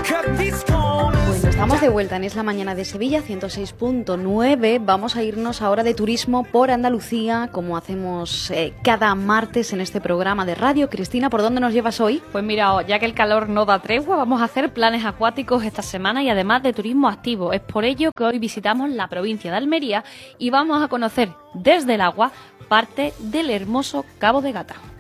Bueno, estamos de vuelta en Es la Mañana de Sevilla, 106.9. Vamos a irnos ahora de turismo por Andalucía, como hacemos cada martes en este programa de radio. Cristina, ¿por dónde nos llevas hoy? Pues mira, ya que el calor no da tregua, vamos a hacer planes acuáticos esta semana y además de turismo activo. Es por ello que hoy visitamos la provincia de Almería y vamos a conocer desde el agua parte del hermoso Cabo de Gata.